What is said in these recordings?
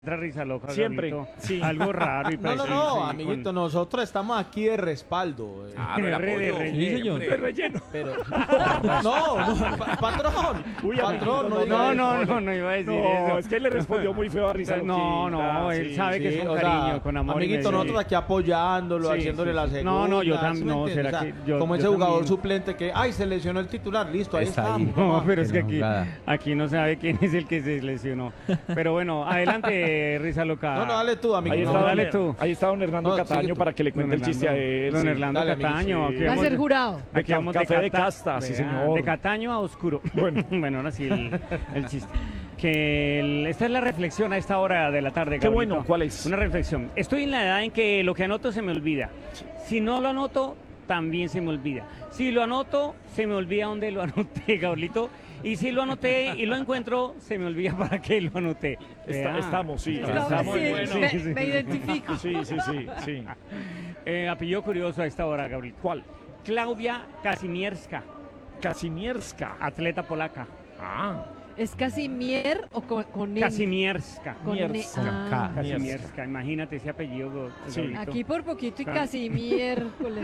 Otra risa loca, Siempre, Gablito. sí. Algo raro y No, amiguito, nosotros estamos aquí de respaldo. de relleno. Sí, señor. De relleno. Pero patrón. Uy, Patrón, amiguito, No iba a decir No, eso. es que él le respondió muy feo a Risa No, Loquita, él sí. sabe que es con o sea, cariño, con amor. amiguito, y nosotros aquí apoyándolo, Sí, haciéndole sí, la sí. segunda. No, yo ¿sí también, me no, entiendes? será O sea, que como ese yo jugador también. suplente que, se lesionó el titular, listo, ahí Está está. ahí. No, pero es que Qué aquí no sabe quién es el que se lesionó. Pero bueno, adelante, Risa Loca. No, dale tú, Ahí amiguito. está, No, don, dale tú. ahí está don Hernando No, Cataño sigue tú. para que le cuente el chiste a él. Don sí. Hernando Dale, amigo, Cataño. sí. aquí Va a vamos ser de- jurado. Aquí vamos Café de cata- casta, sí, Vea, señor. De Cataño a oscuro. Bueno. Bueno, ahora sí el chiste. Esta es la reflexión a esta hora de la tarde. Qué Gabrielito. bueno, ¿cuál es? Una reflexión. Estoy en la edad en que lo que anoto se me olvida. Si no lo anoto, también se me olvida. Si lo anoto, se me olvida dónde lo anoté, Gabrielito. Y si lo anoté y lo encuentro, se me olvida para qué lo anoté. Vea. Estamos, sí. Estamos, Estamos, sí, bueno. me identifico. Sí. Apellido curioso a esta hora, Gabriel. ¿Cuál? Claudia Kazimierska, Casimierska. atleta polaca. Ah, ¿Es Casimier o con N? Kazimierska. Con N. Mierska. Ah. Kazimierska, imagínate ese apellido. Sí. Gabrielito. Aquí por poquito y Ah. casi miércoles.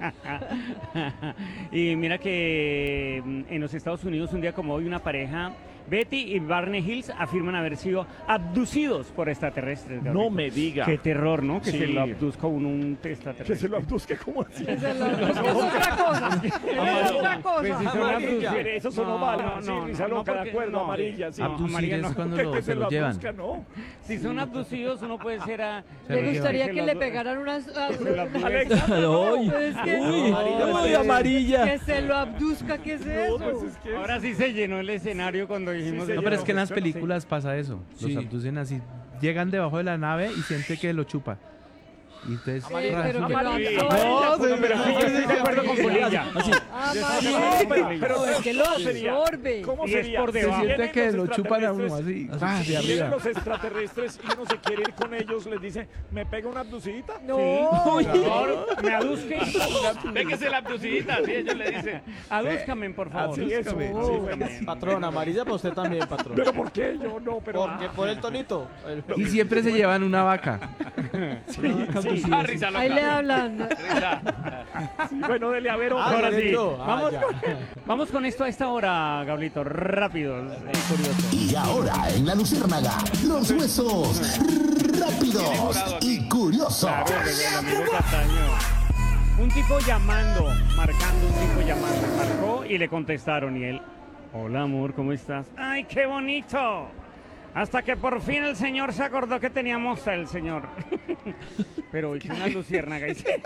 Y mira que en los Estados Unidos un día como hoy una pareja, Betty y Barney Hills, afirman haber sido abducidos por extraterrestres. Gabrielito. no me diga. Qué terror, ¿no? Que Sí. se lo abduzca un Que extraterrestre. se lo abduzque como así. Es otra cosa. Es otra Pues si cosa. son Amarilla. abducidos- Eso sonó mal. Sí, Risa Loca, de porque- acuerdo, no, amarilla, sí. no, Abducir amarilla es no. cuando Que se lo llevan. abduzca, ¿no? Si son abducidos, uno puede ser a... Le gustaría que le lo- pegaran unas... Alexa, Es que, Uy, amarilla. que se lo abduzca, ¿qué es eso? pues es que... Ahora sí se llenó el escenario cuando dijimos... se No, eso. pero es que en las funciona, sí. películas pasa eso. Los Sí. abducen así. Llegan debajo de la nave y siente que lo chupa. Y entonces... Sí, pero que lo Amarilla. absorbe. Pero sí, yo estoy de acuerdo con Polilla. Pero Es que lo ¿cómo sería? absorbe. ¿Cómo Y es sería? por se debajo. siente Vienen que los lo chupan a uno extraterrestres, así. De Vienen arriba. los extraterrestres y uno se quiere ir con ellos, les dice, ¿me pega una abducidita? No. Por favor, me aduzque. Pégese la abducidita, así ellos le dicen. Adúzcame, por favor. Sí, eso. Búscame. Sí, bueno. Patrón, amarilla para usted también, patrón. ¿Pero por qué? Yo no, pero... Porque por el tonito. Y siempre se llevan una vaca. Ah, Risa Loca. Ahí le hablan. Risa. Bueno, dele a ver Ah, Ahora ya sí. entró. Vamos con esto a esta hora, Gablito. Rápido. Curioso. Y ahora en la Luciérnaga, los huesos rápidos y curiosos. Claro, el amigo Cataño. Un tipo llamando, marcando, un tipo llamando. Marcó y le contestaron y él, hola amor, ¿cómo estás? ¡Ay, qué bonito! Hasta que por fin el señor se acordó que teníamos el señor. Pero hizo una luciérnaga y se...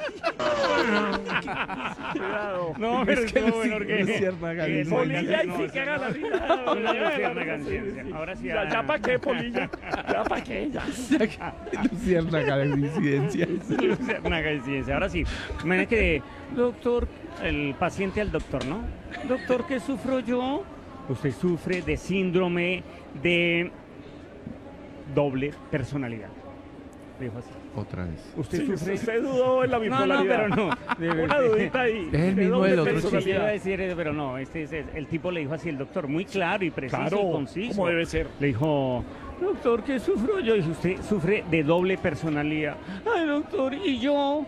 Cuidado. No, pero Es que estuvo bueno porque... luciérnaga, que dice. no, Polilla y no, sí no, que haga la no. risa. Una luciérnaga en ciencia. Ahora sí. Ya para qué, Polilla. Ya para qué, ya. Luciérnaga de incidencia. Luciérnaga en ciencia. Ahora sí. Imagínate que, doctor, el paciente al doctor, ¿no? Doctor, ¿qué sufro yo? Usted sufre de síndrome de doble personalidad. Dijo así. Otra vez. Usted Sí, sufre... usted dudó en la No, bipolaridad. no, pero no. Una dudita ahí. Es el De mismo doble del otro Sí, chiste. iba a personalidad. decir eso, pero no, el tipo le dijo así, el doctor, muy claro y preciso Claro, y conciso. como debe ser. Le dijo, doctor, ¿qué sufro yo? Y usted sufre de doble personalidad. Ay, doctor, ¿y yo?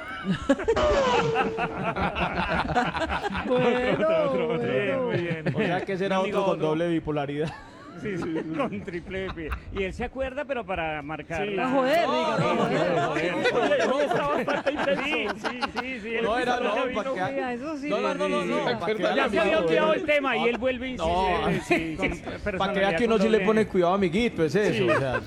Bueno, Bien, muy bien. O sea que será Amigo, otro con otro. doble bipolaridad. Sí, con triple P. Y él se acuerda, pero para marcar. Sí. la- A joder, No, diga, no, no, no, joder. Oye, está bastante intenso. Sí. No era, no, vino- para que... Mira, eso sí. No, para que que Ya se había olvidado el no, tema y él vuelve y No, insiste. sí, con para que personalidad vea que uno con sí le doble pone N. cuidado, amiguito, es eso. O sea,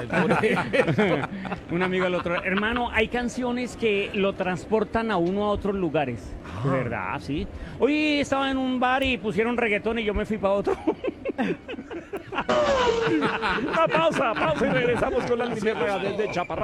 Un amigo al otro. Hermano, hay canciones que lo transportan a uno a otros lugares. De verdad, sí. Hoy estaba en un bar y pusieron reggaetón y yo me fui para otro. Una pausa y regresamos con la luciérnaga desde Chaparral.